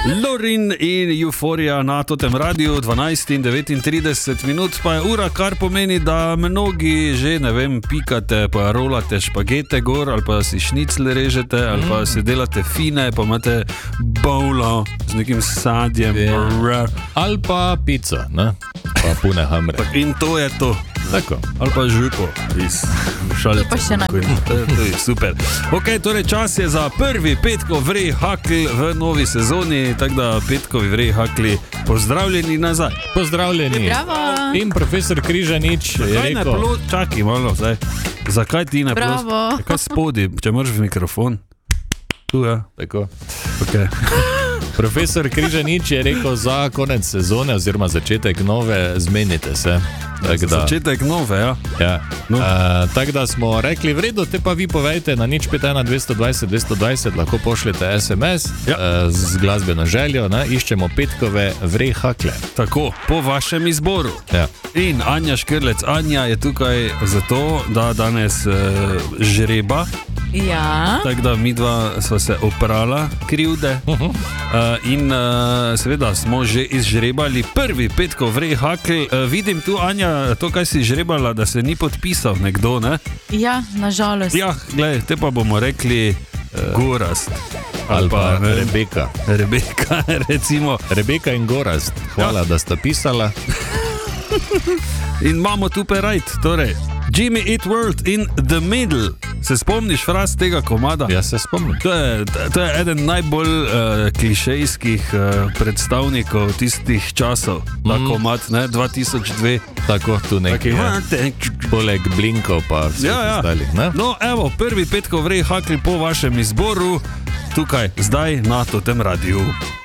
Lorin in Euforija na tem radiju, 12 in 39 minut pa je ura, kar pomeni, da mnogi že, ne vem, pikate, pa rolate špagete gor, ali pa si šnicl režete, ali pa si delate fine, pa imate bowlo z nekim sadjem. Ali pa pico, ne? Pa pune hamre. In to je to. Tako. Ali pa župo iz šalice. To pa še Super. Ok, torej čas je za prvi petkov vrej hakl v novi sezoni, tako da petkovi vrej hakli pozdravljeni nazaj. Pozdravljeni. Bravo. In profesor Križanič je Kaj rekel... Čakaj malo, zdaj. Zakaj ti ne Bravo. Kaj spodi, če moraš v mikrofon? Tu, ja. Tako. Ok. Profesor Križanič je rekel, za konec sezone oziroma začetek nove zmenite se. Začetek nove, ja. Ja. No. Tako da smo rekli, v redu, te pa vi povejte na 051 220 220, lahko pošljete SMS z glasbeno željo, ne? Iščemo petkove vrej hakle. Tako, po vašem izboru. Ja. In Anja Škrlec, Anja je tukaj zato, da danes žreba. Ja. Tako da mi dva sva se oprala krivde in seveda smo že izžrebali prvi petkov vrej hakl. Vidim tu, Anja, to, kaj si žrebala, da se ni podpisal nekdo, ne? Ja, nažalost. Ja, glej, te pa bomo rekli Gorazd. Ali pa Rebeka. Rebeka, recimo. Rebeka in Gorazd, hvala, da sta pisala. In imamo tu right, torej Jimmy Eat World in The Middle. Se spomniš fraz tega komada? Ja, se spomnim. To je eden najbolj klišejskih predstavnikov tistih časov. Ta komad, ne, 2002. Tako, tu nekaj. Poleg blinkov pa vseh ostalih, ne? No, evo, prvi petkov vrej hakli po vašem izboru, tukaj, zdaj na tem radiju.